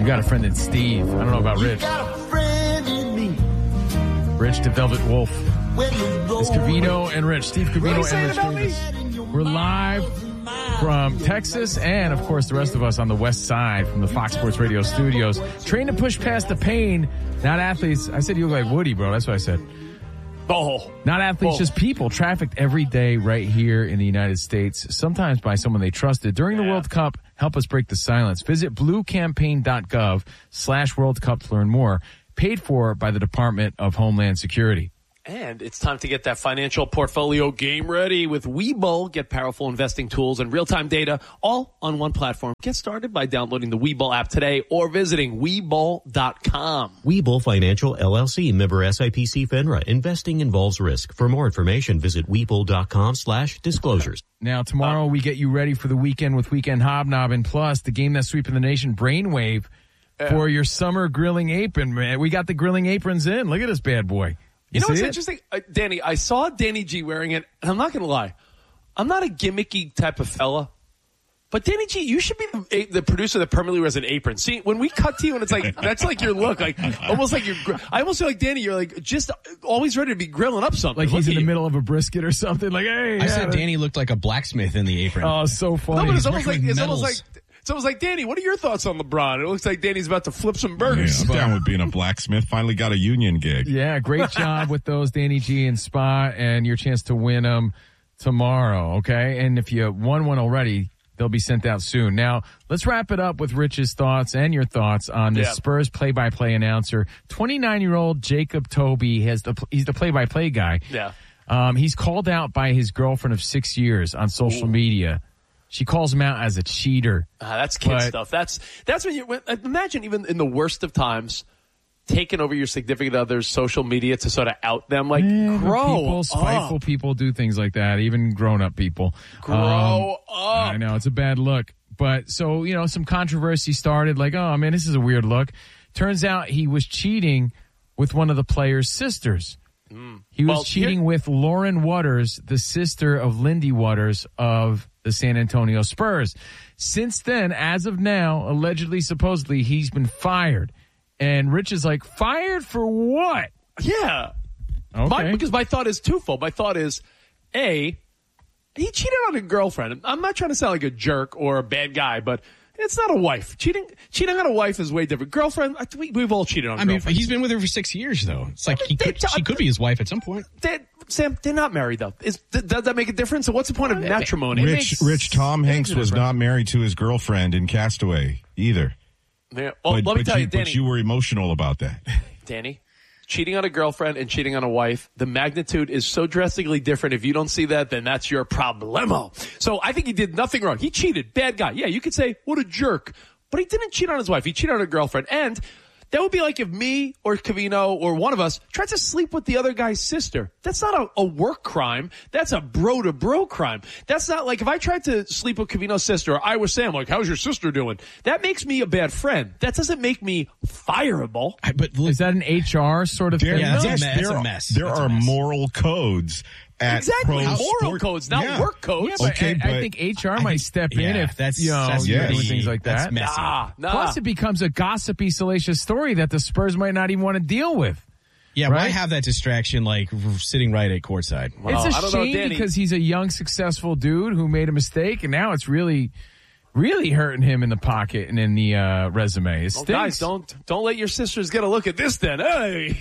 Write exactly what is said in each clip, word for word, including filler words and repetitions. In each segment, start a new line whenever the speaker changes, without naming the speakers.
got a friend in Steve. I don't know about Rich. Rich the Velvet Wolf. It's Covino and Rich. Steve Covino and Rich Davis. We're live from Texas and, of course, the rest of us on the west side from the Fox Sports Radio studios. Trained to push past the pain. Not athletes. I said you look like Woody, bro. That's what I said.
Oh.
Not athletes,
oh.
just people trafficked every day right here in the United States, sometimes by someone they trusted. During the
yeah.
World Cup, help us break the silence. Visit bluecampaign.gov slash World Cup to learn more. Paid for by the Department of Homeland Security.
And it's time to get that financial portfolio game ready with Webull. Get powerful investing tools and real-time data all on one platform. Get started by downloading the Webull app today or visiting Webull dot com.
Webull Financial, L L C, member S I P C FINRA. Investing involves risk. For more information, visit Webull.com slash disclosures.
Now, tomorrow we get you ready for the weekend with Weekend Hobnobbing, plus the game that's sweeping the nation, Brainwave, yeah. for your summer grilling apron, man. We got the grilling aprons in. Look at this bad boy. You,
you know what's
it?
interesting? Uh, Danny, I saw Danny G wearing it, and I'm not going to lie. I'm not a gimmicky type of fella, but Danny G, you should be the, the producer that permanently wears an apron. See, when we cut to you and it's like, that's like your look, like almost like you're, I almost feel like Danny, you're like just always ready to be grilling up something.
Like he's
look
in the
you.
middle of a brisket or something. Like, hey.
I
yeah,
said Danny looked like a blacksmith in the apron.
Oh, so funny.
No, but it's
He's
almost like,
working
it's
with
almost like,
metals.
So it was like, Danny, what are your thoughts on LeBron? It looks like Danny's about to flip some burgers.
Yeah, I'm down with being a blacksmith. Finally got a union gig.
Yeah, great job with those, Danny G and Spa, and your chance to win them tomorrow, okay? And if you won one already, they'll be sent out soon. Now, let's wrap it up with Rich's thoughts and your thoughts on the
yeah.
Spurs play-by-play announcer. twenty-nine-year-old Jacob Toby, has the he's the play-by-play guy.
Yeah.
Um, he's called out by his girlfriend of six years on social Ooh. media. She calls him out as a cheater.
Ah, that's kid
but,
stuff. That's that's when you when, imagine even in the worst of times, taking over your significant other's social media to sort of out them. Like,
yeah,
grow
people, spiteful
up.
people do things like that. Even grown-up people.
Grow
um,
up.
I know it's a bad look. But so you know, some controversy started. Like, oh man, this is a weird look. Turns out he was cheating with one of the players' sisters. Mm. He was
well,
cheating
here-
with Lauren Waters, the sister of Lindy Waters of the San Antonio Spurs. Since then, as of now, allegedly, supposedly, he's been fired. And Rich is like, fired for what?
Yeah.
Okay.
My, because my thought is twofold. My thought is, A, he cheated on a girlfriend. I'm not trying to sound like a jerk or a bad guy, but it's not a wife. Cheating cheating on a wife is way different. Girlfriend, we, we've all cheated on
I mean,
girlfriends.
he's been with her for six years, though. It's like
I mean,
he could,
they-
she could be his wife at some point.
They, Sam, they're not married, though. Is, th- does that make a difference? So what's the point of matrimony?
Rich, Rich Tom Hanks was not married to his girlfriend in Castaway either.
Yeah. Well,
but,
let me
but
tell you,
you,
Danny.
But you were emotional about that.
Danny, cheating on a girlfriend and cheating on a wife, the magnitude is so drastically different. If you don't see that, then that's your problemo. So I think he did nothing wrong. He cheated. Bad guy. Yeah, you could say, what a jerk. But he didn't cheat on his wife. He cheated on a girlfriend. And that would be like if me or Covino or one of us tried to sleep with the other guy's sister. That's not a, a work crime. That's a bro-to-bro crime. That's not like if I tried to sleep with Covino's sister or I was Sam, like, how's your sister doing? That makes me a bad friend. That doesn't make me fireable.
I, but look,
Is that an H R sort of
There,
thing?
Yeah, that's a
yes,
mess. That's
there,
a mess.
there
That's a
are
mess.
moral codes at
Exactly.
pro
Moral
sport.
codes, not
Yeah.
work codes.
Yeah, but
Okay,
I, I
but
think H R
I
might
think-
step in
yeah,
if
that's-
you know
that's
you're
messy.
doing things like
That's
that.
messy.
Nah, nah.
Plus, it becomes a gossipy, salacious story that the Spurs might not even want to deal with.
yeah,
right?
why have that distraction like r- sitting right at courtside?
Well,
it's
I
a
don't know,
shame
Danny.
because he's a young, successful dude who made a mistake, and now it's really, really hurting him in the pocket and in the uh, resume. It
Well,
stinks.
guys, don't don't let your sisters get a look at this then. Hey.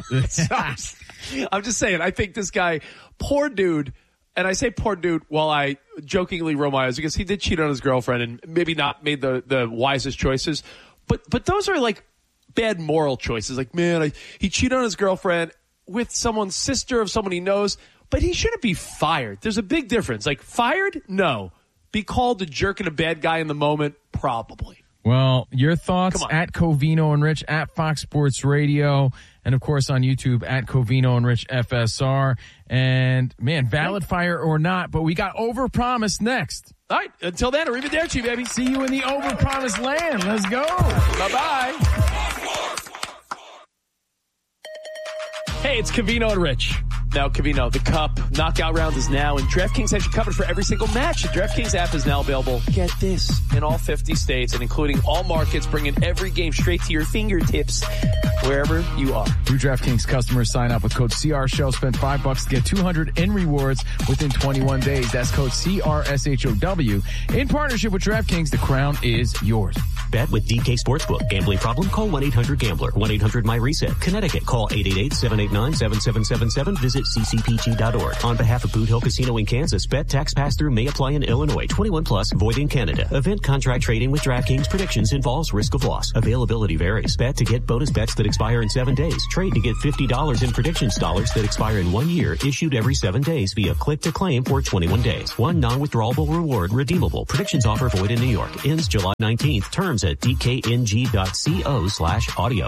Sucks. I'm just saying, I think this guy, poor dude, and I say poor dude while I jokingly roll my eyes because he did cheat on his girlfriend and maybe not made the, the wisest choices. But but those are like bad moral choices. Like, man, I, he cheated on his girlfriend with someone's sister of someone he knows, but he shouldn't be fired. There's a big difference. Like, fired? No. Be called a jerk and a bad guy in the moment? Probably.
Well, your thoughts
Come on.
at Covino and Rich at Fox Sports Radio, and of course on YouTube at Covino and Rich F S R. And man, valid fire or not, but we got Overpromise next.
All right. Until then, arrivederci, baby.
See you in the Overpromised land. Let's go.
Bye-bye. Hey, it's Covino and Rich. Now, Covino, the Cup knockout round is now, and DraftKings has you covered for every single match. The DraftKings app is now available, get this, in all fifty states and including all markets, bringing every game straight to your fingertips wherever you are.
New DraftKings customers sign up with code C R Show. Spend five bucks to get two hundred in rewards within twenty-one days. That's code C R S H O W. In partnership with DraftKings, the crown is yours.
Bet with D K Sportsbook. Gambling problem? Call one eight hundred gambler. one eight hundred my reset. Connecticut. Call eight eight eight, seven eight nine, seven seven seven seven. Visit c c p g dot org. On behalf of Boot Hill Casino in Kansas, bet tax pass-through may apply in Illinois. twenty-one plus, void in Canada. Event contract trading with DraftKings predictions involves risk of loss. Availability varies. Bet to get bonus bets that expire in seven days. Trade to get fifty dollars in predictions dollars that expire in one year, issued every seven days via click to claim for twenty-one days. One non-withdrawable reward redeemable. Predictions offer void in New York. Ends July nineteenth. Terms at d k n g dot co slash audio.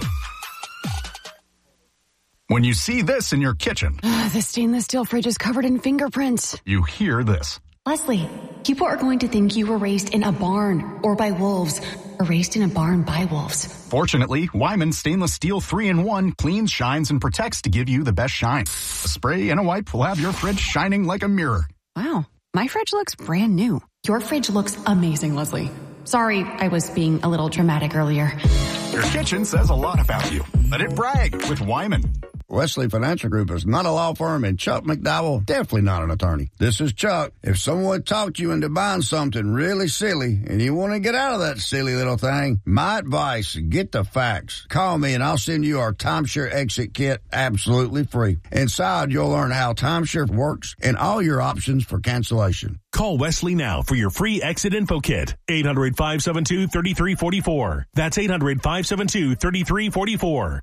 When you see this in your kitchen,
uh, the stainless steel fridge is covered in fingerprints.
You hear this.
Leslie, people are going to think you were raised in a barn or by wolves or raised in a barn by wolves.
Fortunately, Wyman Stainless Steel three in one cleans, shines, and protects to give you the best shine. A spray and a wipe will have your fridge shining like a mirror.
Wow, my fridge looks brand new. Your fridge looks amazing, Leslie. Sorry, I was being a little dramatic earlier.
Your kitchen says a lot about you. Let it brag with Wyman.
Wesley Financial Group is not a law firm, and Chuck McDowell, definitely not an attorney. This is Chuck. If someone talked you into buying something really silly and you want to get out of that silly little thing, my advice, get the facts. Call me and I'll send you our timeshare exit kit absolutely free. Inside, you'll learn how timeshare works and all your options for cancellation.
Call Wesley now for your free exit info kit. eight hundred, five seven two, three three four four. That's eight hundred, five seven two, three three four four.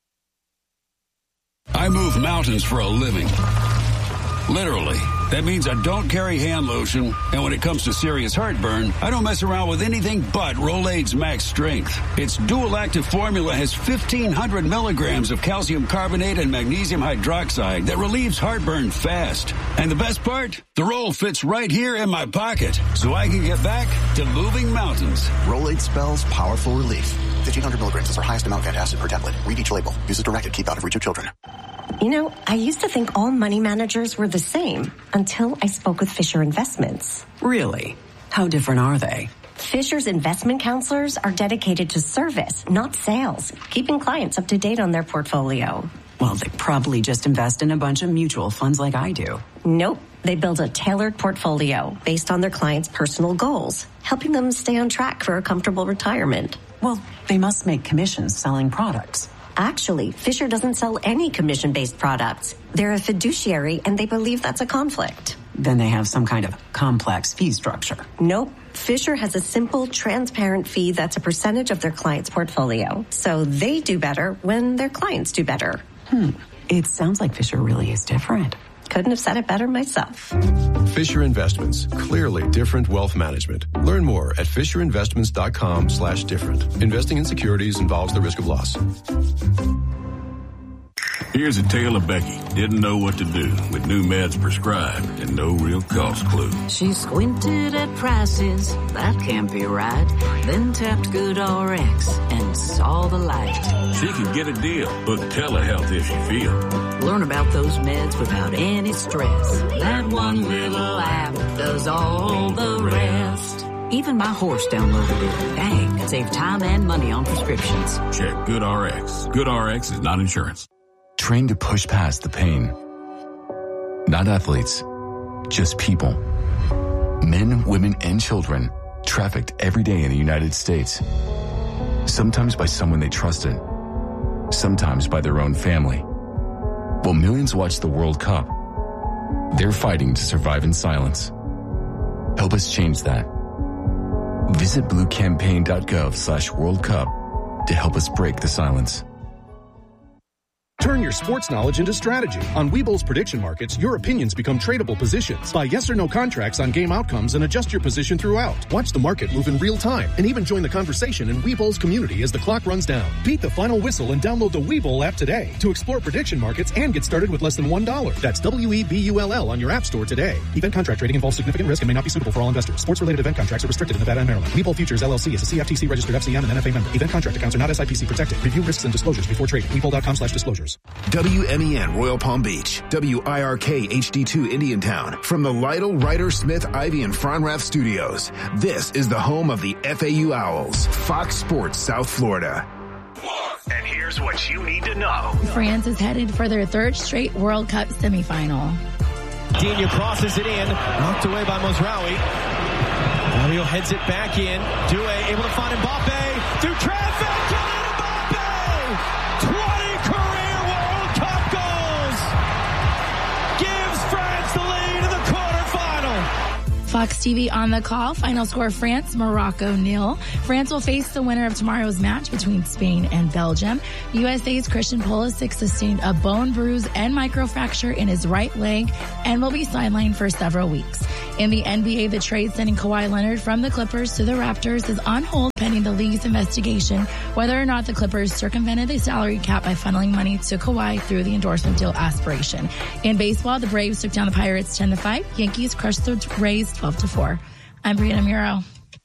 I move mountains for a living. Literally. That means I don't carry hand lotion, and when it comes to serious heartburn, I don't mess around with anything but Rolaids Max Strength. Its dual-active formula has fifteen hundred milligrams of calcium carbonate and magnesium hydroxide that relieves heartburn fast. And the best part? The roll fits right here in my pocket, so I can get back to moving mountains.
Rolaids spells powerful relief. fifteen hundred milligrams is our highest amount of antacid per tablet. Read each label. Use as directed. Keep out of reach of children.
You know, I used to think all money managers were the same until I spoke with Fisher Investments.
Really? How different are they?
Fisher's investment counselors are dedicated to service, not sales, keeping clients up to date on their portfolio.
Well, they probably just invest in a bunch of mutual funds like I do.
Nope. They build a tailored portfolio based on their clients' personal goals, helping them stay on track for a comfortable retirement.
Well, they must make commissions selling products.
Actually, Fisher doesn't sell any commission-based products. They're a fiduciary, and they believe that's a conflict.
Then they have some kind of complex fee structure.
Nope. Fisher has a simple, transparent fee that's a percentage of their client's portfolio. So they do better when their clients do better.
Hmm. It sounds like Fisher really is different.
Couldn't have said it better myself.
Fisher Investments. Clearly different wealth management. Learn more at fisher investments dot com slash different. Investing in securities involves the risk of loss.
Here's a tale of Becky. Didn't know what to do with new meds prescribed and no real cost clue.
She squinted at prices, that can't be right. Then tapped GoodRx and saw the light.
She could get a deal, book telehealth if she feels.
Learn about those meds without any stress. That one little app does all the rest. Even my horse downloaded it. Dang, save time and money on prescriptions.
Check GoodRx. GoodRx is not insurance.
Train to push past the pain. Not athletes, just people. Men, women, and children trafficked every day in the United States. Sometimes by someone they trusted, sometimes by their own family. While millions watch the World Cup, they're fighting to survive in silence. Help us change that. Visit bluecampaign.gov slash World Cup to help us break the silence.
Turn your sports knowledge into strategy. On Webull's prediction markets, your opinions become tradable positions. Buy yes or no contracts on game outcomes and adjust your position throughout. Watch the market move in real time and even join the conversation in Webull's community as the clock runs down. Beat the final whistle and download the Webull app today to explore prediction markets and get started with less than one dollar. That's W E B U L L on your app store today. Event contract trading involves significant risk and may not be suitable for all investors. Sports-related event contracts are restricted in Nevada and Maryland. Webull Futures L L C is a C F T C registered F C M and N F A member. Event contract accounts are not S I P C protected. Review risks and disclosures before trading. Webull dot com slash disclosures.
users.
W M E N Royal Palm Beach, W I R K H D two Indiantown, from the Lytle, Ryder, Smith, Ivy, and Fronrath studios. This is the home of the F A U Owls, Fox Sports South Florida.
And here's what you need to know.
France is headed for their third straight World Cup semifinal.
Digne crosses it in, knocked away by Mozraoui. Mario heads it back in. Doué able to find Mbappe through traffic. Kylian Mbappe! twenty career World Cup goals! Gives France the lead in the quarterfinal.
Fox T V on the call. Final score, France, Morocco, nil. France will face the winner of tomorrow's match between Spain and Belgium. U S A's Christian Pulisic sustained a bone bruise and microfracture in his right leg and will be sidelined for several weeks. In the N B A, the trade sending Kawhi Leonard from the Clippers to the Raptors is on hold pending the league's investigation whether or not the Clippers circumvented the salary cap by funneling money to Kawhi through the endorsement deal aspiration. In baseball, the Braves took down the Pirates ten to five. Yankees crushed the Rays twelve to four. I'm Brianna Muro.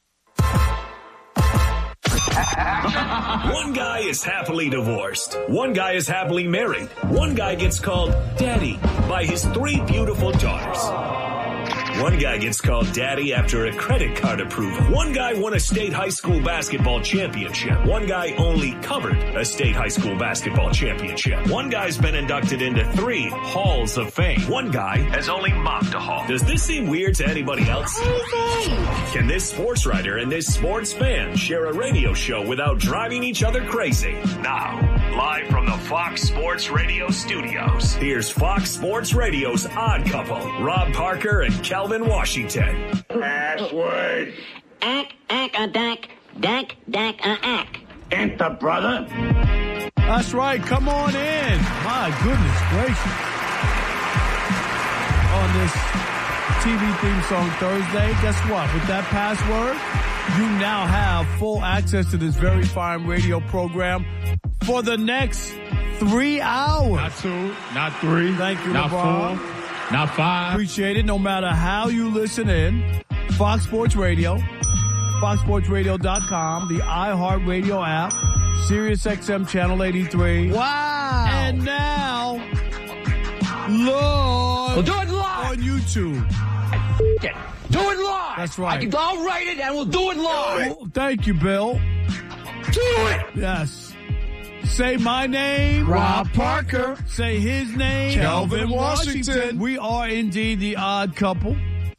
One guy is happily divorced. One guy is happily married. One guy gets called daddy by his three beautiful daughters. One guy gets called daddy after a credit card approval. One guy won a state high school basketball championship. One guy only covered a state high school basketball championship. One guy's been inducted into three halls of fame. One guy has only mopped a hall. Does this seem weird to anybody else? Can this sports writer and this sports fan share a radio show without driving each other crazy? Now, live from the Fox Sports Radio studios, here's Fox Sports Radio's Odd Couple, Rob Parker and Calvin Washington.
Password.
Ack, ack, a dack, dack, dack, a ack.
Enter, brother.
That's right. Come on in. My goodness gracious. On this T V theme song Thursday, guess what? With that password, you now have full access to this very fine radio program for the next three hours.
Not two, not three.
Thank you,
not
LeBron.
four. Not five.
Appreciate it. No matter how you listen in, Fox Sports Radio, fox sports radio dot com, the iHeartRadio app, Sirius X M Channel eighty-three. Wow. And now, Lord,
We'll do it live.
on YouTube.
It. Do it live.
That's right.
I can, I'll write it and we'll do it live.
Oh, thank you, Bill.
Do it.
Yes. Say my name,
Rob Parker.
Say his name,
Calvin Washington.
We are indeed the Odd Couple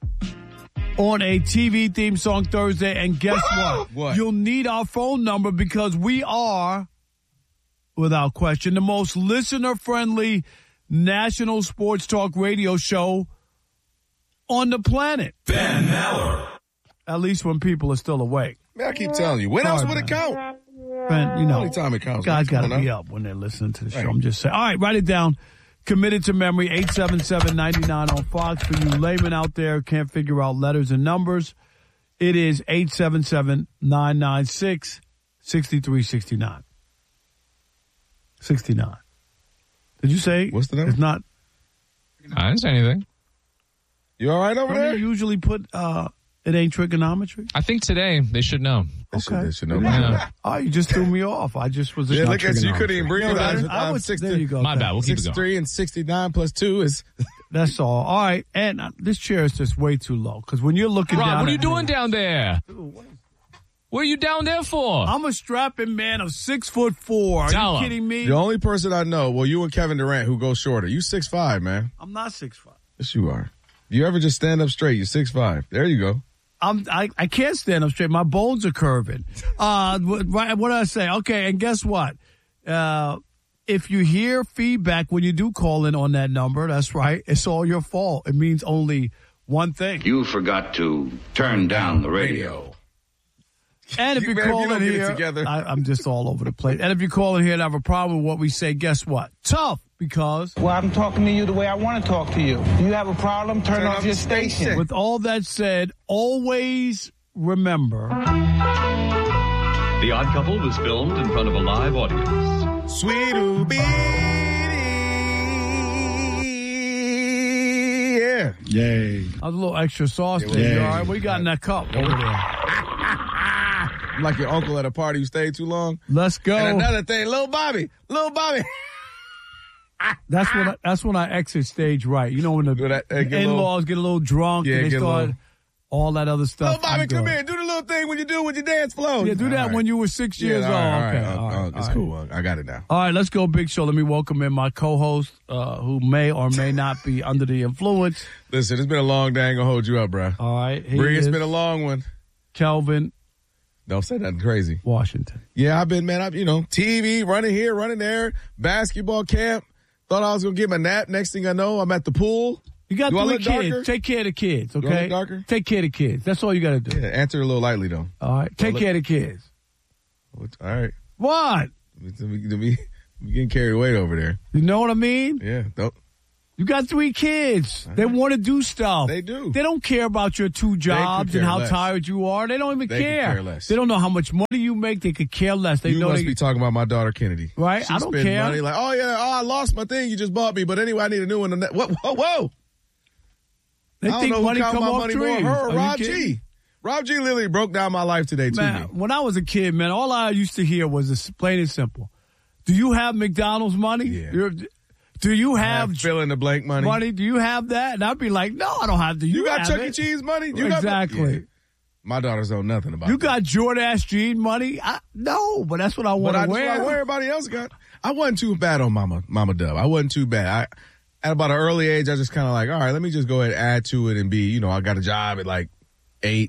on a T V theme song Thursday. And guess what?
What?
You'll need our phone number because we are, without question, the most listener-friendly national sports talk radio show on the planet.
Ben Maller.
At least when people are still awake.
Man, I keep telling you. When else
Sorry,
would it
man.
count?
Ben, you know,
Only time it counts.
guys got
Come
to
on
be
now.
up when they're listening to the show.
Right.
I'm just saying. All right, write it down. Committed to memory, eight seven seven, nine nine on Fox. For you laymen out there can't figure out letters and numbers, it is eight seven seven, nine nine six, six three six nine. sixty-nine. Did you say?
What's the number?
It's not.
I didn't say anything.
You all right over
Don't
there?
you usually put, uh, it ain't trigonometry?
I think today they should know.
They should-
Okay.
they should know.
Yeah.
Oh, you just threw me off. I just was.
Yeah,
not
look at you. You
trigonometry.
couldn't even bring it
I,
up.
I
Um,
was,
sixty-
there you go.
My bad. We'll keep it going.
sixty-three and sixty-nine plus two is...
That's all. All right. And uh, this chair is just way too low. Because when you're looking
Rob,
down
what are you
at
doing
me-
down there? What are you down there for?
I'm a strapping man of six foot four. Are
Tell
you
him.
kidding me?
The only person I know, well, you and Kevin Durant, who goes shorter. You six five, man.
I'm not six five.
Yes, you are. If you ever just stand up straight, you're six five. There you go.
I'm, I, I can't stand up straight. My bones are curving. Uh, what, right, what did I say? Okay, and guess what? Uh, if you hear feedback when you do call in on that number, that's right. It's all your fault. It means only one thing.
You forgot to turn down the radio.
And if
You-
you,
man, if
call
you don't
in
get it
here,
together.
I, I'm just all over the place. And if you call in here and have a problem with what we say, guess what? Tough, because
Well, I'm talking to you the way I want to talk to you. You have a problem, turn,
Turn
off
off
your
the station.
station.
with all that said, always remember.
The Odd Couple was filmed in front of a live audience.
Sweet Ubi. Yeah.
Yay. A little extra sauce there.
Yay.
You all right? We got in that cup over there.
I'm like your uncle at a party who stayed too long.
Let's go.
And another thing, Lil Bobby. Lil Bobby.
That's when I, that's when I exit stage right. You know when the
that, uh, get
in-laws
little,
get a little drunk
yeah,
and they
get
start
little,
all that other stuff.
Oh, Bobby, come here. Do the little thing when you do with your dance flow.
Yeah, do that
right.
when you were six
yeah,
years
all right,
old.
all
Okay,
right,
all right,
oh,
all
it's
right.
cool. I got it now.
All right, let's go, Big Show. Let me welcome in my co-host, uh, who may or may not be under the influence.
Listen, it's been a long day. I ain't gonna hold you up, bro.
All right,
Bree, it's been a long one.
Kelvin.
Don't say nothing crazy.
Washington.
Yeah, I've been, man, I've, you know, T V, running here, running there, basketball camp. Thought I was going to get my nap. Next thing I know, I'm at the pool.
You got
do
three
I look
kids.
darker?
Take care of the kids,
Do I look
okay?
darker?
Take care of the kids. That's all you got to do.
Yeah, answer a little lightly, though.
All right. Take
look-
care of the kids.
All right.
What?
We, we, we getting carried away over there.
You know what I mean?
Yeah. Don't.
You got three kids. They want to do stuff.
They do.
They don't care about your two jobs
care
and how
less.
tired you are. They don't even
They could
care.
care less.
They don't know how much money you make. They could care less. They
You
know
must
they
be talking about my daughter Kennedy.
Right?
She
I don't
spend
care.
Money like, oh yeah, oh I lost my thing you just bought me, but anyway I need a new one. Whoa, whoa, whoa!
They
I don't
think
know
money
who count
come
my
off
money
trees.
more, her
Are
or
you
Rob
kidding?
G. Rob G. literally broke down my life today to
Man,
me.
when I was a kid, man, all I used to hear was this, plain and simple. Do you have McDonald's money?
Yeah.
You're, do you have,
have fill in the blank money?
money? Do you have that? And I'd be like, no, I don't have to. You,
You got
have
Chuck E.
it.
Cheese money? You got-
exactly.
Yeah. My daughters know nothing about
You
that.
got Jordache Jean money? I, no, but that's what I want
But I
to
just
wear.
like what everybody else got. I wasn't too bad on Mama Mama Dub. I wasn't too bad. I at about an early age, I just kind of like, all right, let me just go ahead and add to it and be, you know, I got a job at like eight.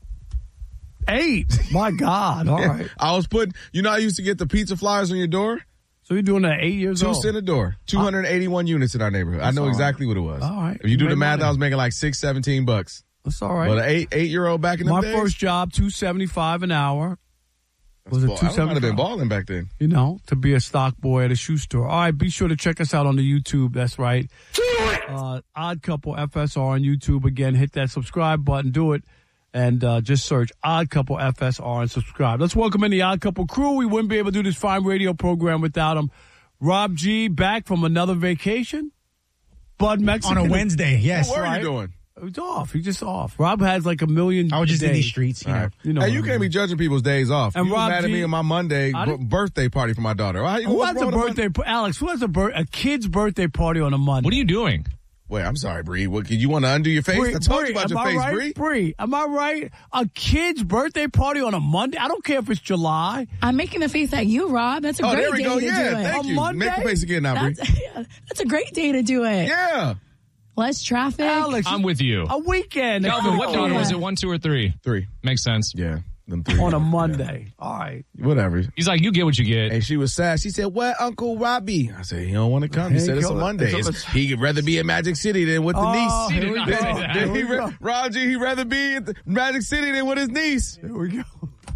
Eight? My God. All right.
I was putting, you know, I used to get the pizza flyers on your door.
So you're doing that eight years
Two
old?
cent a door. two hundred eighty-one units in our neighborhood. I
That's
know
all right.
exactly what it was.
All right.
If you do
You
the
made
math,
money.
I was making like six, seventeen bucks.
That's all right.
But an eight, eight year old back in the
My
days.
first job, two seventy-five an hour. Was it
ball-
two
I might have been
seventy-five?
balling back then.
You know, to be a stock boy at a shoe store. All right, be sure to check us out on the YouTube. That's right. Uh, Odd Couple F S R on YouTube. Again, hit that subscribe button. Do it. And uh, just search Odd Couple F S R and subscribe. Let's welcome in the Odd Couple crew. We wouldn't be able to do this fine radio program without them. Rob G back from another vacation. Bud Mexican.
On a Wednesday, yes.
Where are
Right.
you doing?
He's off. He's just off. Rob has like a million.
I was just in
days.
these streets, you
All
know.
right.
You know
hey,
what
you
I
can't
mean.
be judging people's days off.
And
you
Rob
mad at
G-
me on my Monday
I
b-
didn't-
birthday party for my daughter. All right,
Who
what's
has a
wrong with
birthday? pa- Alex, who has a bir- a kid's birthday party on a Monday?
What are you doing?
Wait, I'm sorry, Bree. What, you want to undo your face?
Bree,
I told
Bree,
you about
am
your
I
face,
right?
Bree.
Bree, am I right? A kid's birthday party on a Monday? I don't care if it's July.
I'm making the face at you, Rob. That's a
Oh,
great
there we
day
go.
to
Yeah,
do it.
thank
A
you.
Monday?
Make the face again now, Bree.
That's, yeah, that's a great day to do it.
Yeah.
Less traffic.
Alex,
I'm with you.
a weekend.
Calvin, what
Oh,
daughter
yeah.
was it? One, two, or three?
Three.
Makes sense.
Yeah. Them three.
On a Monday. All right.
Whatever.
He's like, you get what you get.
And she was sad. She said, "Where Uncle Robbie?" I said, "He don't want to come." He
Hey,
said, "It's a
go-
Monday.
it's a-
It's- He'd rather be in Magic City than with the
Oh,
niece."
here we
He
go.
did not say that.
Here
Then
we
he,
go.
ra- Rob G, he'd rather be at the Magic City than with his niece.
Here we go.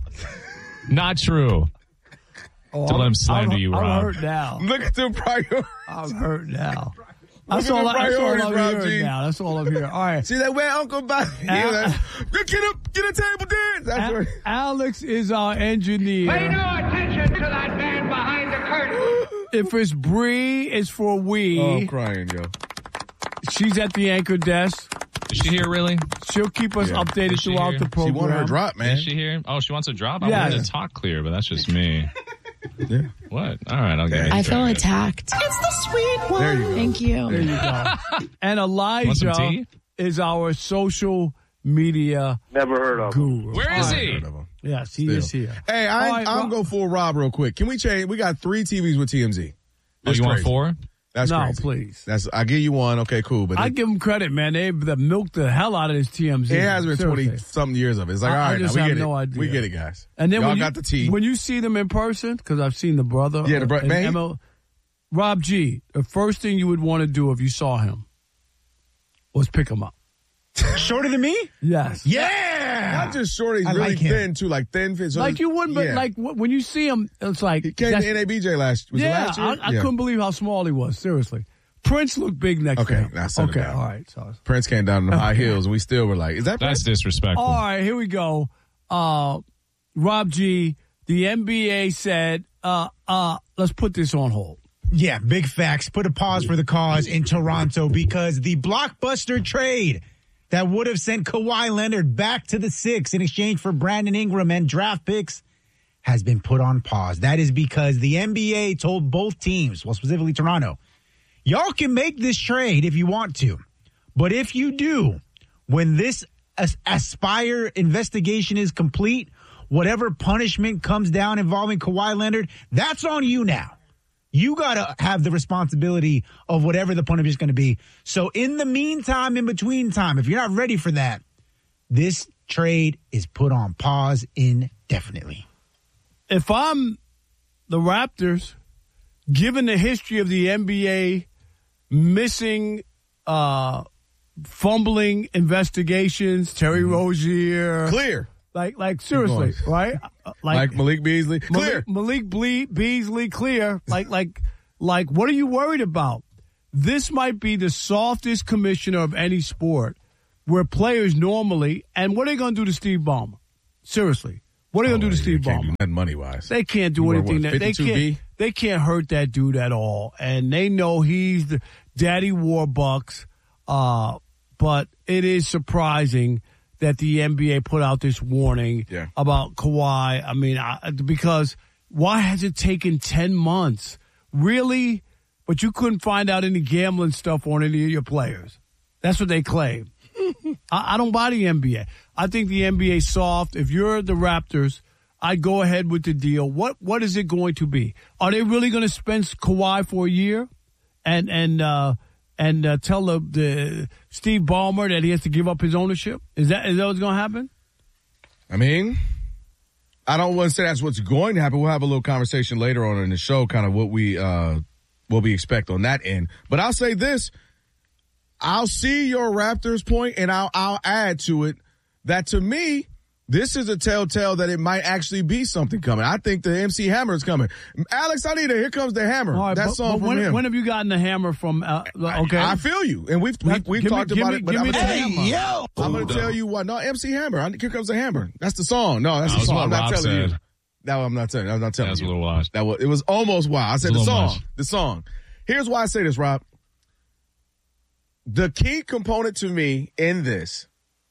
Not true.
Oh,
To let him
I'm-
slander
I'm,
you,
I'm
Rob.
hurt now.
Look at the priorities.
I'm hurt now.
Look
That's
at
all,
the
I, that's all
priorities,
I'm
Rob
hearing
G.
now. That's all I'm hearing. All right.
See that where Uncle Bobby?
Al-
Get up, get a table dance. That's
A-
right.
Alex is our engineer.
Pay no attention to that man behind the curtain.
If it's Bree, it's for we.
Oh, I'm crying, yo.
She's at the anchor desk.
Is she here, really?
She'll keep us
Yeah.
updated
Is she
throughout
here?
the
She
program.
wanted her drop, man.
Is she here? Oh, she wants a drop? I
Yeah.
wanted to talk clear, but that's just me.
Yeah.
What? All right, I'll get it.
I feel
Sorry.
attacked.
It's the sweet one.
There you go.
Thank you.
There you go. And
Want some
Elijah
tea?
is our social media
Never heard of him.
guru.
Where is he?
Heard of him.
Yes, he
Still.
is here.
Hey, I,
All right,
I'm
Rob-
go full Rob real quick. Can we change? We got three T Vs with T M Z.
Oh,
That's
you want
crazy.
four?
That's
No,
crazy.
please.
That's I give you one. Okay, cool. But
I
it,
give them credit, man. They've milked the hell out of this T M Z.
it has been
Seriously.
twenty something years of it. It's like,
I-
all
I
right,
just
now, we
have
get
no
it.
idea.
We get it, guys.
And then
y'all
when you,
got the tea.
when you see them in person, because I've seen the brother.
Yeah, the bro-
uh, and
man, he-
Emma- Rob G, the first thing you would want to do if you saw him was pick him up.
Shorter than me?
Yes.
Yeah.
Not just short, he's
I
really
like him.
thin too, like thin fit. So
Like you wouldn't, but
yeah.
like wh- when you see him, it's like.
he came
that's-
to N A B J last. Was it
yeah,
last year?
I, I
Yeah.
couldn't believe how small he was. Seriously, Prince looked big next
Okay,
to him.
now set it
okay,
down.
all right. So,
Prince came down in the high heels, and we still were like, "Is that
That's
Prince?"
disrespectful.
all right, here we go. Uh, Rob G, the N B A said, uh, uh, let's put this on hold.
Yeah, big facts. Put a pause for the cause in Toronto because the blockbuster trade that would have sent Kawhi Leonard back to the Six in exchange for Brandon Ingram and draft picks has been put on pause. That is because the N B A told both teams, well, specifically Toronto, y'all can make this trade if you want to. But if you do, when this as- Aspire investigation is complete, whatever punishment comes down involving Kawhi Leonard, that's on you now. You got to have the responsibility of whatever the punishment is going to be. So in the meantime, in between time, if you're not ready for that, this trade is put on pause indefinitely.
If I'm the Raptors, given the history of the N B A missing, uh, fumbling investigations, Terry Rozier.
Clear.
Like, like seriously, right?
Like, like Malik Beasley. Clear.
Malik, Malik Ble- Beasley, clear. Like, like, like, what are you worried about? This might be the softest commissioner of any sport where players normally, and what are they going to do to Steve Ballmer? Seriously. What are they oh, going to do to Steve Ballmer?
Nothing money-wise.
They can't do
you
anything.
What,
that they can't. They can't hurt that dude at all. And they know he's the Daddy Warbucks. Uh, but it is surprising that the N B A put out this warning
yeah.
about Kawhi. I mean, I, because why has it taken ten months? Really? But you couldn't find out any gambling stuff on any of your players. That's what they claim. I, I don't buy the N B A. I think the N B A soft. If you're the Raptors, I'd go ahead with the deal. What What is it going to be? Are they really going to spend Kawhi for a year and and uh, and uh, tell the, the Steve Ballmer that he has to give up his ownership? Is that is that what's going to happen?
I mean, I don't want to say that's what's going to happen. We'll have a little conversation later on in the show, kind of what we uh, what we expect on that end. But I'll say this. I'll see your Raptors point, and I'll, I'll add to it that to me, this is a telltale that it might actually be something coming. I think the M C Hammer is coming. Alex, I need a Here Comes the Hammer.
Right,
that
but,
song
but
from
when,
him.
When have you gotten the hammer from? Uh, okay,
I, I feel you, and we've we, we've talked
me,
about
me,
it. But I'm
me
gonna tell
you,
yo, I'm going to tell you what. No, M C Hammer. I, Here Comes the Hammer. That's the song. No, that's
that
the song. I'm not
Rob
telling
said.
you. No, I'm not telling. I'm not telling
That's
you.
a little wild.
That was it was almost wild. I said the song.
Much.
The song. Here's why I say this, Rob. The key component to me in this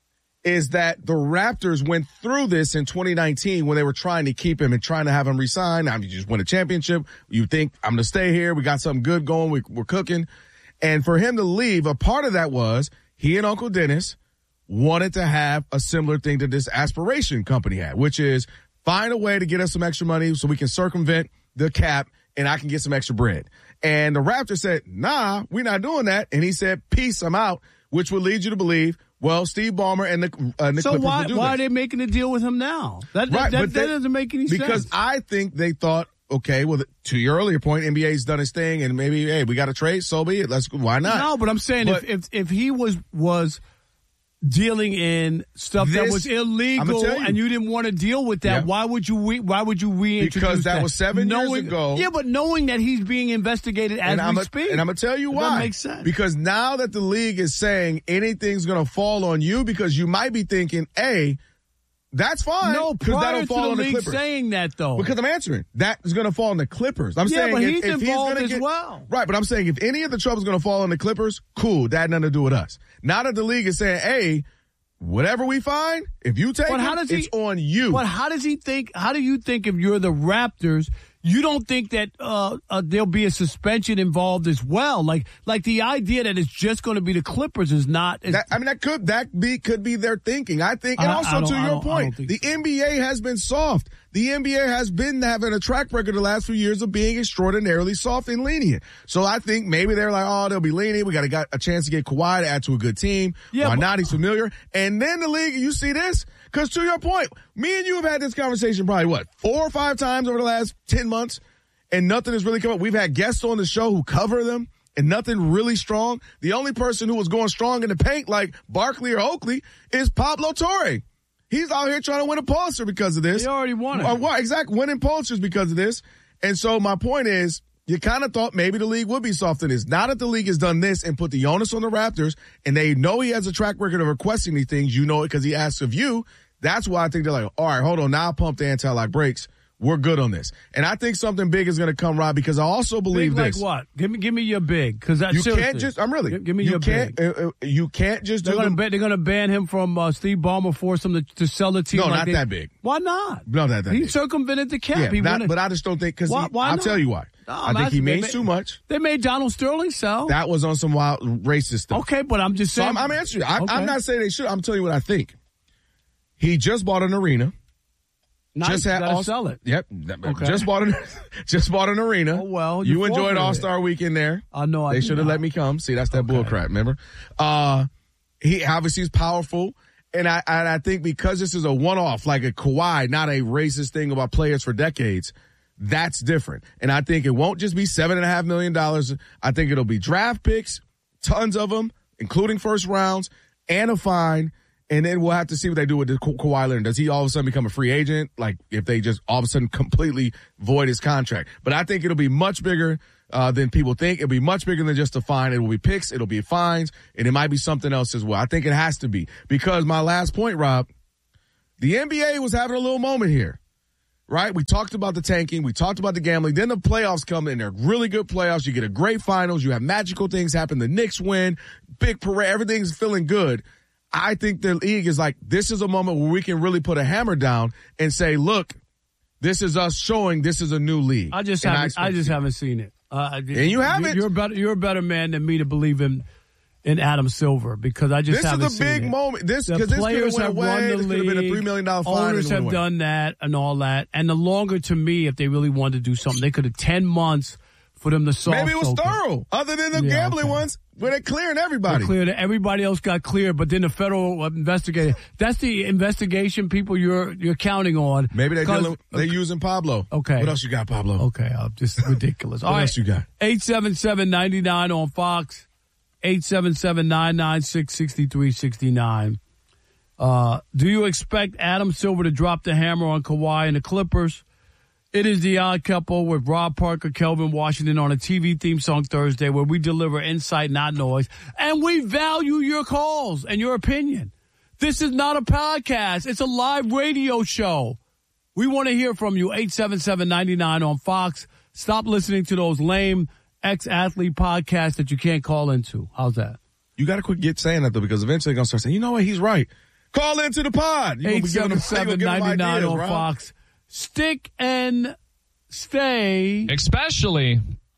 is that the Raptors went through this in twenty nineteen when they were trying to keep him and trying to have him resign. I mean, you just win a championship. You think, I'm going to stay here. We got something good going. We, we're cooking. And for him to leave, a part of that was he and Uncle Dennis wanted to have a similar thing that this aspiration company had, which is find a way to get us some extra money so we can circumvent the cap and I can get some extra bread. And the Raptors said, nah, we're not doing that. And he said, peace, I'm out, which would lead you to believe, well, Steve Ballmer and the, uh, the
so
Clippers
why,
will do
why
this.
are they making a deal with him now? That,
right,
that,
but
that
they,
doesn't make any
because
sense.
Because I think they thought, okay, well, to your earlier point, N B A's done its thing, and maybe, hey, we got to trade, so be it. Let's go. Why not?
No, but I'm saying
but,
if, if if he was was dealing in stuff
this,
that was illegal
you,
and you didn't want to deal with that,
yeah.
why would you re, why would you reintroduce
because that,
that
was seven
knowing,
years ago.
Yeah, but knowing that he's being investigated as
and
we
I'm a,
speak,
and I'm gonna tell you
that
why.
doesn't make sense.
Because now that the league is saying anything's gonna fall on you, because you might be thinking, A, that's fine.
No,
because
prior
that'll fall
to the
on the
league
Clippers.
saying that though,
because I'm answering that is going to fall on the Clippers. I'm
yeah,
saying
but
if,
he's
if
involved
he's gonna
as
get,
well,
right? But I'm saying if any of the trouble's going to fall on the Clippers, cool. That had nothing to do with us. Now that the league is saying, hey, whatever we find, if you take
but
it,
how does he,
it's on you.
But how does he think? How do you think if you're the Raptors? You don't think that uh, uh, there'll be a suspension involved as well? Like, like the idea that it's just going to be the Clippers is not. Is,
that, I mean, that could that be could be their thinking. I think, and
I,
also
I
to
I
your point, the
so.
N B A has been soft. The N B A has been having a track record the last few years of being extraordinarily soft and lenient. So I think maybe they're like, oh, they'll be lenient. We got to got a chance to get Kawhi to add to a good team.
Yeah,
Why
but,
not? He's familiar. And then the league, you see this. Because to your point, me and you have had this conversation probably, what, four or five times over the last ten months, and nothing has really come up. We've had guests on the show who cover them, and nothing really strong. The only person who was going strong in the paint, like Barkley or Oakley, is Pablo Torre. He's out here trying to win a Pulitzer because of this.
He already won it.
Uh, well, exactly, winning Pulitzers because of this. And so my point is, you kind of thought maybe the league would be soft in this. Now that the league has done this and put the onus on the Raptors, and they know he has a track record of requesting these things, you know it because he asks of you, that's why I think they're like, all right, hold on, now I'll pump the anti-lock brakes. We're good on this. And I think something big is going to come, Rob, because I also believe
big
this.
Like what? Give me, give me your big. Because
you can't just, I'm really,
give, give me
you
your
can't,
big.
Uh, uh, you can't just
they're
do
gonna
the,
ban, They're going to ban him from uh, Steve Ballmer, force him to, to sell the team.
No,
like
not
they,
that big.
Why not?
No, not that
he
big.
circumvented the cap.
Yeah,
he
not,
wanted,
but I just don't think, because
why, why
I'll
not?
tell you why.
No,
I think he means
made,
too much.
They made Donald Sterling sell.
That was on some wild racist stuff.
Okay, but I'm just saying.
So I'm, I'm answering you. I,
okay.
I'm not saying they should. I'm telling you what I think. He just bought an arena.
Nice,
just had
gotta
all,
sell it.
Yep.
Okay.
Just bought an just bought an arena.
Oh well,
you, you enjoyed All Star Weekend there.
I know. I
they should have let me come. See, that's that okay. bull crap. Remember? Uh, he obviously is powerful, and I and I think because this is a one off, like a Kawhi, not a racist thing about players for decades. That's different, and I think it won't just be seven and a half million dollars. I think it'll be draft picks, tons of them, including first rounds, and a fine. And then we'll have to see what they do with the Ka- Kawhi Leonard. Does he all of a sudden become a free agent? Like if they just all of a sudden completely void his contract. But I think it'll be much bigger uh, than people think. It'll be much bigger than just a fine. It will be picks. It'll be fines. And it might be something else as well. I think it has to be. Because my last point, Rob, the N B A was having a little moment here. Right? We talked about the tanking. We talked about the gambling. Then the playoffs come in. They're really good playoffs. You get a great finals. You have magical things happen. The Knicks win. Big parade. Everything's feeling good. I think the league is like, this is a moment where we can really put a hammer down and say, look, this is us showing this is a new league.
I just and haven't, I, I just haven't seen it. Uh,
and you haven't.
You're better. You're a better man than me to believe in in Adam Silver because I just
this
haven't
is a big
it.
moment. This
the
because this
players
could have
have
went away.
run the
This
league.
could have been a three million dollar fine.
Owners have
away.
done that and all that. And the longer, to me, if they really wanted to do something, they could have ten months for them to solve.
Maybe it was
something.
thorough. Other than the
yeah,
gambling
okay.
ones, where they're clearing everybody.
They're cleared. Everybody else got cleared, but then the federal investigator. That's the investigation people you're you're counting on.
Maybe they're dealing, they're using Pablo.
Okay.
What else you got, Pablo?
Okay, uh, just ridiculous.
what
All
else
right.
you got?
eight seven seven, nine nine on Fox. eight seven seven, nine nine six, six three six nine. Uh, do you expect Adam Silver to drop the hammer on Kawhi and the Clippers? It is The Odd Couple with Rob Parker, Kelvin Washington on a T V theme song Thursday where we deliver insight, not noise. And we value your calls and your opinion. This is not a podcast. It's a live radio show. We want to hear from you. eight seven seven, nine nine on Fox. Stop listening to those lame ex-athlete podcasts that you can't call into. How's that?
You got to quit get saying that, though, because eventually they're going to start saying, you know what, he's right. Call into the pod.
eight seven seven, nine nine on Fox. Stick and stay.
Especially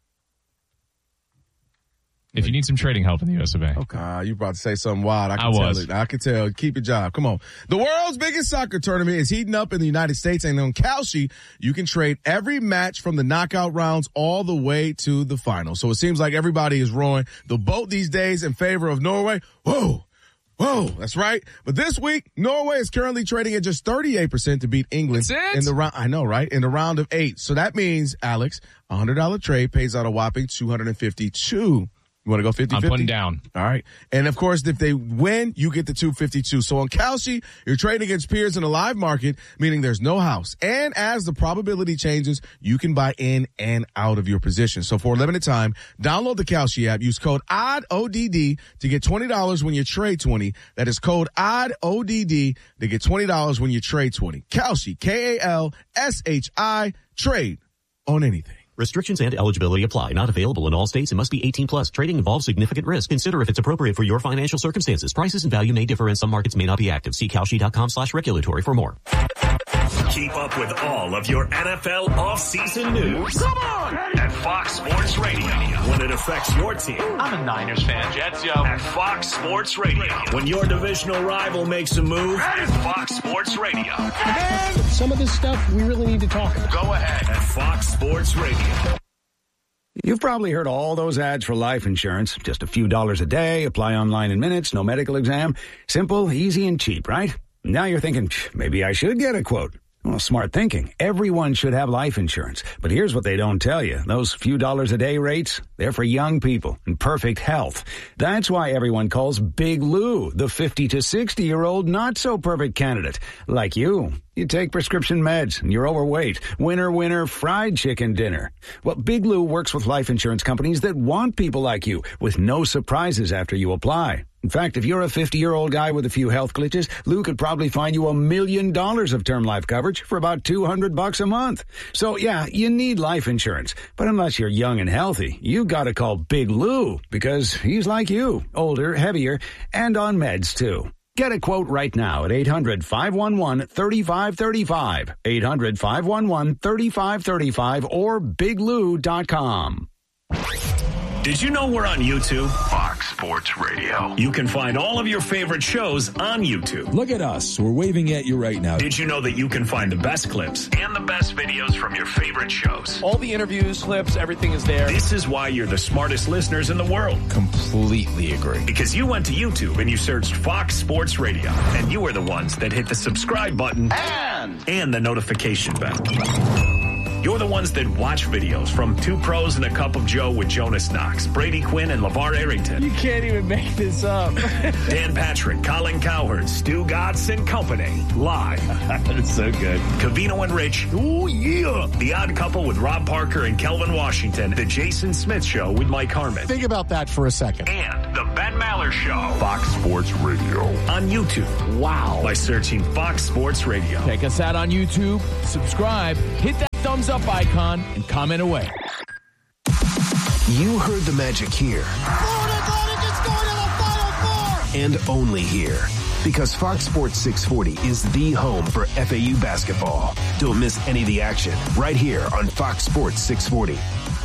if you need some trading help in the U S of A.
Okay. Uh, you about to say something wild. I can
I
tell
was.
it. I can tell. Keep your job. Come on. The world's biggest soccer tournament is heating up in the United States, and on Kalshi, you can trade every match from the knockout rounds all the way to the final. So it seems like everybody is rowing the boat these days in favor of Norway. Whoa. Whoa, that's right. But this week, Norway is currently trading at just thirty-eight percent to beat England in the round. I know, right? In the round of eight. So that means, Alex, a one hundred dollars trade pays out a whopping two hundred fifty-two. You want to go fifty fifty?
I'm putting down.
All right. And of course, if they win, you get the two fifty-two. So on Kalshi, you're trading against peers in a live market, meaning there's no house. And as the probability changes, you can buy in and out of your position. So for a limited time, download the Kalshi app. Use code O D D, O D D to get twenty dollars when you trade twenty. That is code O D D, O D D to get twenty dollars when you trade twenty. Kalshi, K A L S H I, trade on anything.
Restrictions and eligibility apply. Not available in all states and must be eighteen plus. Trading involves significant risk. Consider if it's appropriate for your financial circumstances. Prices and value may differ and some markets may not be active. See Kalshi.com slash regulatory for more.
Keep up with all of your N F L offseason news. Come on! At Fox Sports Radio. When it affects your team.
I'm a Niners fan. Jets, yo.
At Fox Sports Radio. When your divisional rival makes a move. At Fox Sports Radio.
And some of this stuff we really need to talk about.
Go ahead. At Fox Sports Radio.
You've probably heard all those ads for life insurance. Just a few dollars a day, apply online in minutes, no medical exam. Simple, easy, and cheap, right? Now you're thinking, maybe I should get a quote. Well, smart thinking. Everyone should have life insurance. But here's what they don't tell you. Those few dollars a day rates, they're for young people in perfect health. That's why everyone calls Big Lou the fifty to sixty-year-old not-so-perfect candidate. Like you. You take prescription meds and you're overweight. Winner, winner, fried chicken dinner. Well, Big Lou works with life insurance companies that want people like you with no surprises after you apply. In fact, if you're a fifty-year-old guy with a few health glitches, Lou could probably find you a million dollars of term life coverage for about two hundred bucks a month. So, yeah, you need life insurance. But unless you're young and healthy, you got to call Big Lou because he's like you, older, heavier, and on meds, too. Get a quote right now at eight hundred, five one one, three five three five, eight hundred, five one one, three five three five, or big lou dot com.
Did you know we're on YouTube?
Fox Sports Radio.
You can find all of your favorite shows on YouTube.
Look at us. We're waving at you right now.
Did you know that you can find the best clips and the best videos from your favorite shows?
All the interviews, clips, everything is there.
This is why you're the smartest listeners in the world.
Completely agree.
Because you went to YouTube and you searched Fox Sports Radio, and you were the ones that hit the subscribe button and, and the notification bell. You're the ones that watch videos from Two Pros and a Cup of Joe with Jonas Knox, Brady Quinn, and LeVar Arrington.
You can't even make this up.
Dan Patrick, Colin Cowherd, Stu Gatz and Company. Live.
That's so good.
Covino and Rich. Oh, yeah. The Odd Couple with Rob Parker and Kelvin Washington. The Jason Smith Show with Mike Harmon.
Think about that for a second.
And the Ben Maller Show.
Fox Sports Radio.
On YouTube.
Wow.
By searching Fox Sports Radio.
Check us out on YouTube. Subscribe. Hit that thumbs up icon and comment away.
You heard the magic here.
Florida Atlantic is going to the Final Four!
And only here. Because Fox Sports six forty is the home for F A U basketball. Don't miss any of the action right here on Fox Sports six forty.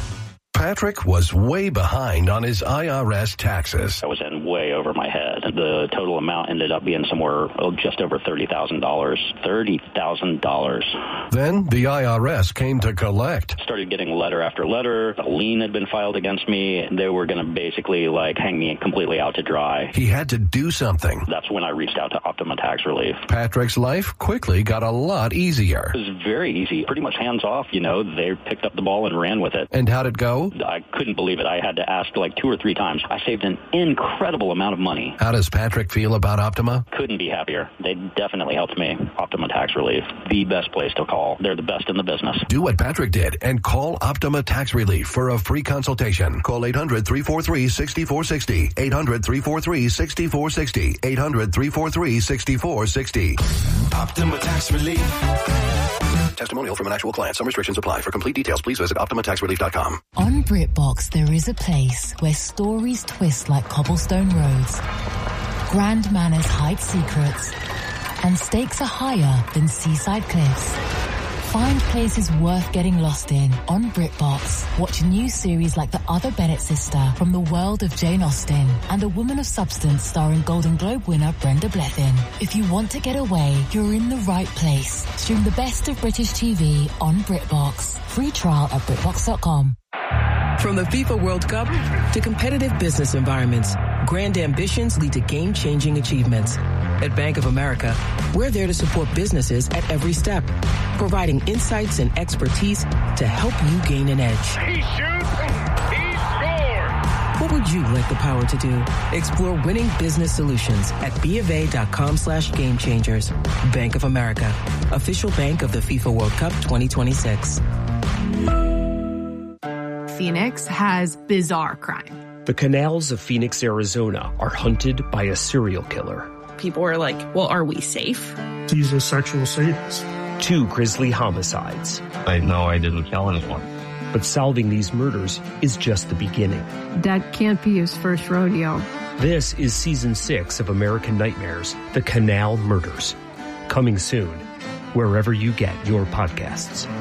Patrick was way behind on his I R S taxes.
I was in way over my head. The total amount ended up being somewhere oh, just over thirty thousand dollars. thirty thousand dollars.
Then the I R S came to collect.
Started getting letter after letter. A lien had been filed against me. They were going to basically like hang me completely out to dry.
He had to do something.
That's when I reached out to Optima Tax Relief.
Patrick's life quickly got a lot easier.
It was very easy. Pretty much hands off, you know. They picked up the ball and ran with it.
And how'd it go?
I couldn't believe it. I had to ask like two or three times. I saved an incredible amount of money.
How does Patrick feel about Optima?
Couldn't be happier. They definitely helped me. Optima Tax Relief, the best place to call. They're the best in the business.
Do what Patrick did and call Optima Tax Relief for a free consultation. Call eight hundred, three four three, six four six zero. eight hundred, three four three, six four six zero. eight hundred, three four three, six four six zero. Optima Tax Relief. Testimonial from an actual client. Some restrictions apply. For complete details, please visit optima tax relief dot com.
On BritBox, there is a place where stories twist like cobblestone roads, grand manners hide secrets, and stakes are higher than seaside cliffs. Find places worth getting lost in on BritBox. Watch new series like The Other Bennett Sister from the world of Jane Austen and A Woman of Substance starring Golden Globe winner Brenda Blethyn. If you want to get away, you're in the right place. Stream the best of British T V on BritBox. Free trial at BritBox dot com.
From the FIFA World Cup to competitive business environments, grand ambitions lead to game-changing achievements. At Bank of America, we're there to support businesses at every step, providing insights and expertise to help you gain an edge.
He shoots, he scores!
What would you like the power to do? Explore winning business solutions at BofA.com slash game changers. Bank of America, official bank of the FIFA World Cup twenty twenty-six.
Phoenix has bizarre crime.
The canals of Phoenix, Arizona are hunted by a serial killer.
People are like, well, are we safe?
He's a sexual sadist.
Two grisly homicides.
I know I didn't kill anyone.
But solving these murders is just the beginning.
That can't be his first rodeo.
This is season six of American Nightmares, The Canal Murders. Coming soon, wherever you get your podcasts.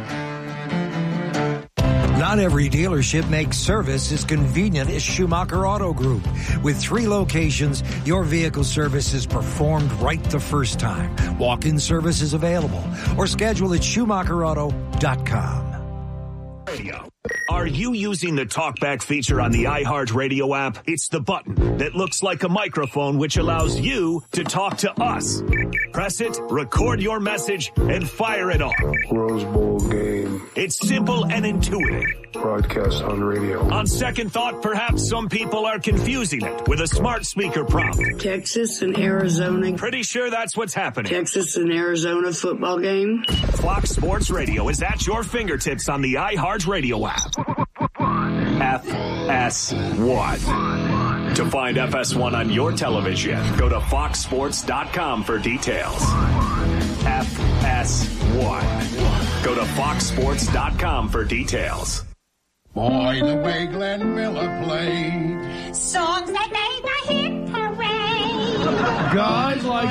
Not every dealership makes service as convenient as Schumacher Auto Group. With three locations, your vehicle service is performed right the first time. Walk-in service is available or schedule at Schumacher Auto dot com.
Radio. Are you using the TalkBack feature on the iHeartRadio app? It's the button that looks like a microphone which allows you to talk to us. Press it, record your message, and fire it off.
Rose Bowl game.
It's simple and intuitive.
Broadcast on radio.
On second thought, perhaps some people are confusing it with a smart speaker prompt.
Texas and Arizona.
Pretty sure that's what's happening.
Texas and Arizona football game.
Fox Sports Radio is at your fingertips on the iHeartRadio app. F S one. To find F S one on your television, go to fox sports dot com for details. F S one. Go to fox sports dot com for details.
Boy, the way Glenn Miller played.
Songs that made my hit parade.
Guys like